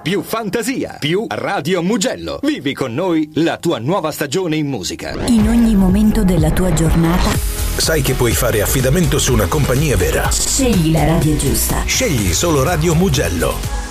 più fantasia, più Radio Mugello. Vivi con noi la tua nuova stagione in musica. In ogni momento della tua giornata sai che puoi fare affidamento su una compagnia vera. scegli la radio giusta. Scegli solo Radio Mugello.